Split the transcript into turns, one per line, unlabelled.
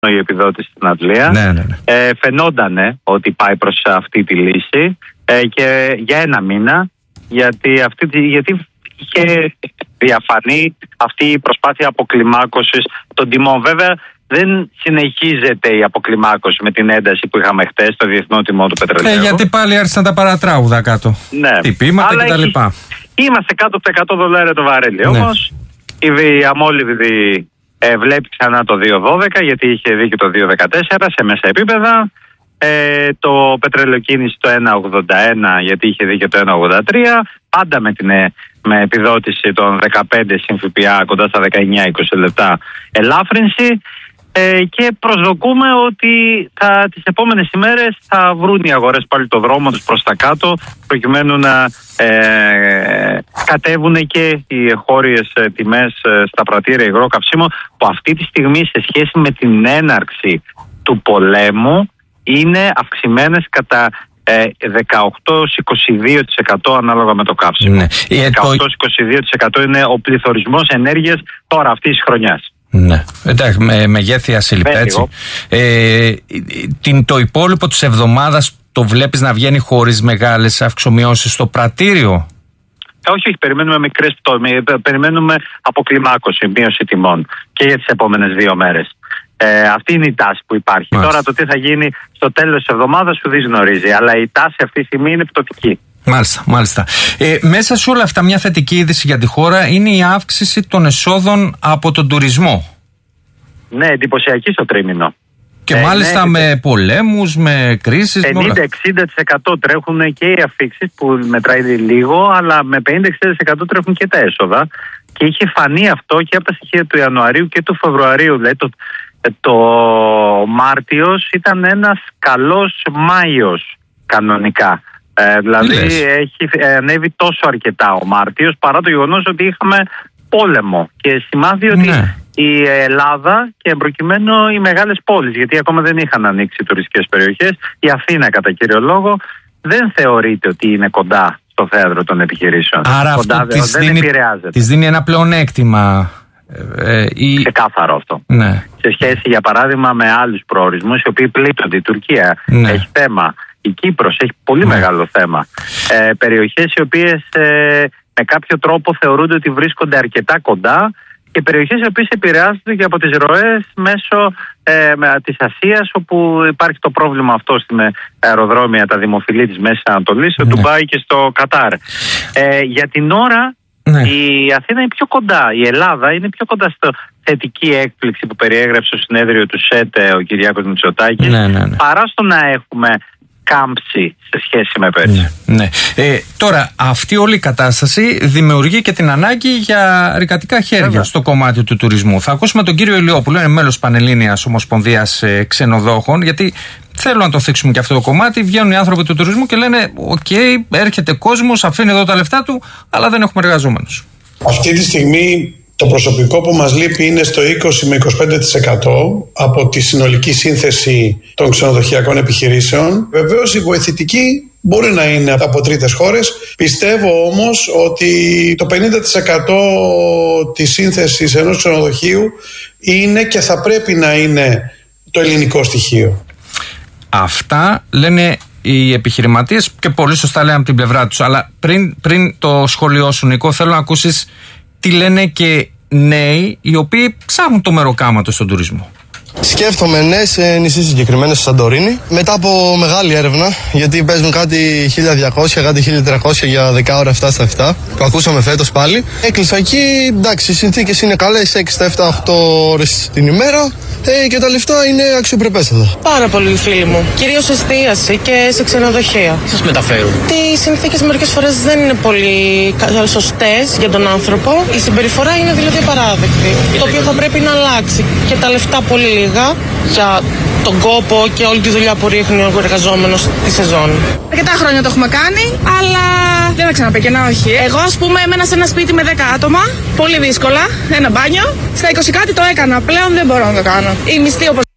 η επιδότηση στην Αντλία.
Ναι.
Φαινόταν ότι πάει προς αυτή τη λύση και για ένα μήνα, γιατί είχε διαφανεί αυτή η προσπάθεια αποκλιμάκωσης των τιμών. Βέβαια, δεν συνεχίζεται η αποκλιμάκωση με την ένταση που είχαμε χτες στο διεθνό τιμό του πετρελαίου. Γιατί
πάλι άρχισαν τα παρατράγουδα κάτω.
Ναι.
Τυπήματα κτλ.
Είμαστε κάτω από τα $100 το βαρέλι. Όμως η αμόλυβδη βλέπει ξανά το 2,12, γιατί είχε δει και το 2,14 σε μέσα επίπεδα. Το πετρελαιοκίνηση το 1,81, γιατί είχε δει και το 1,83. Πάντα με επιδότηση των 15 συν ΦΠΑ, κοντά στα 19-20 λεπτά ελάφρυνση. Και προσδοκούμε ότι τις επόμενες ημέρες θα βρουν οι αγορές πάλι το δρόμο τους προς τα κάτω, προκειμένου να κατέβουν και οι εγχώριες τιμές στα πρατήρια υγρό καυσίμων, που αυτή τη στιγμή σε σχέση με την έναρξη του πολέμου είναι αυξημένες κατά 18-22% ανάλογα με το καύσιμο.
Ναι.
18-22% είναι ο πληθωρισμός ενέργειας τώρα αυτής της χρονιάς.
Ναι, εντάξει, με μεγέθη ασύλληπτα, έτσι. Το υπόλοιπο της εβδομάδας το βλέπεις να βγαίνει χωρίς μεγάλες αυξομοιώσεις στο πρατήριο?
Όχι, περιμένουμε μικρές πτώμες, περιμένουμε αποκλιμάκωση, μείωση τιμών και για τις επόμενες 2 μέρες. Αυτή είναι η τάση που υπάρχει.
Μάλιστα.
Τώρα το τι θα γίνει στο τέλος της εβδομάδας ουδής γνωρίζει, αλλά η τάση αυτή τη στιγμή είναι πτωτική.
Μάλιστα. Μέσα σε όλα αυτά, μια θετική είδηση για τη χώρα είναι η αύξηση των εσόδων από τον τουρισμό. Ναι,
εντυπωσιακή στο τρίμηνο.
Και μάλιστα με πολέμους, με κρίσεις.
50-60% τρέχουν και οι αφίξεις, που μετράει λίγο, αλλά με 50-60% τρέχουν και τα έσοδα. Και είχε φανεί αυτό και από τα στοιχεία του Ιανουαρίου και του Φεβρουαρίου. Δηλαδή το Μάρτιος ήταν ένας καλός Μάιος κανονικά. Δηλαδή έχει ανέβει τόσο αρκετά ο Μάρτιος, παρά το γεγονός ότι είχαμε πόλεμο. Και σημάδι ότι η Ελλάδα και προκειμένου οι μεγάλες πόλεις, γιατί ακόμα δεν είχαν ανοίξει οι τουριστικές περιοχές, η Αθήνα κατά κύριο λόγο δεν θεωρείται ότι είναι κοντά στο θέατρο των επιχειρήσεων.
Άρα αυτό της δίνει ένα πλεονέκτημα.
Ξεκάθαρο αυτό.
Ναι.
Σε σχέση για παράδειγμα με άλλους προορισμούς οι οποίοι πλήττονται. Η Τουρκία έχει θέμα. Η Κύπρος έχει πολύ μεγάλο θέμα. Περιοχές οι οποίες με κάποιο τρόπο θεωρούνται ότι βρίσκονται αρκετά κοντά, και περιοχές οι οποίες επηρεάζονται και από τις ροές μέσω της Ασίας, όπου υπάρχει το πρόβλημα αυτό στην αεροδρόμια τα δημοφιλή της Μέσης Ανατολής, στο Ντουμπάι και στο Κατάρ. Για την ώρα η Αθήνα είναι πιο κοντά, η Ελλάδα είναι πιο κοντά στο θετική έκπληξη που περιέγραψε στο συνέδριο του ΣΕΤΕ ο Κυριάκος Μητσοτάκης, παρά στο να έχουμε κάμψη σε σχέση με πέρσι.
Τώρα, αυτή όλη η κατάσταση δημιουργεί και την ανάγκη για ρικατικά χέρια στο κομμάτι του τουρισμού. Θα ακούσουμε τον κύριο Ηλιόπουλο, είναι μέλος Πανελλήνιας Ομοσπονδίας Ξενοδόχων, γιατί θέλω να το θίξουμε και αυτό το κομμάτι. Βγαίνουν οι άνθρωποι του τουρισμού και λένε: «Οκ, έρχεται κόσμος, αφήνει εδώ τα λεφτά του, αλλά δεν έχουμε εργαζόμενους».
Αυτή τη στιγμή το προσωπικό που μας λείπει είναι στο 20 με 25% από τη συνολική σύνθεση των ξενοδοχειακών επιχειρήσεων. Βεβαίως η βοηθητική μπορεί να είναι από τρίτες χώρες. Πιστεύω όμως ότι το 50% της σύνθεσης ενός ξενοδοχείου είναι και θα πρέπει να είναι το ελληνικό στοιχείο.
Αυτά λένε οι επιχειρηματίες και πολύ σωστά λένε από την πλευρά τους. Αλλά πριν το σχολείο σου, Νικό, θέλω να ακούσεις τι λένε και νέοι οι οποίοι ψάχνουν το μεροκάματο στον τουρισμό.
Σκέφτομαι σε νησί συγκεκριμένα στη Σαντορίνη. Μετά από μεγάλη έρευνα, γιατί παίζουν κάτι 1200, κάτι 1300 για 10 ώρα 7 στα 7, που ακούσαμε φέτος πάλι. Έκλεισα εκεί, εντάξει, οι συνθήκες είναι καλές, 6 στα 7-8 ώρες την ημέρα και τα λεφτά είναι αξιοπρεπέστατα.
Πάρα πολύ, φίλοι μου. Κυρίως εστίαση και σε ξενοδοχεία.
Σας μεταφέρουν.
Οι συνθήκες μερικές φορές δεν είναι πολύ σωστές για τον άνθρωπο. Η συμπεριφορά είναι δηλαδή απαράδεκτη. Το οποίο θα πρέπει να αλλάξει. Και τα λεφτά πολύ λίγα για τον κόπο και όλη τη δουλειά που ρίχνει ο εργαζόμενος τη σεζόν.
Αρκετά χρόνια το έχουμε κάνει, αλλά δεν θα ξαναπεί και να όχι. Εγώ, ας πούμε, έμενα σε ένα σπίτι με 10 άτομα, πολύ δύσκολα, ένα μπάνιο. Στα 20 κάτι το έκανα, πλέον δεν μπορώ να το κάνω. Η μισθή, όπως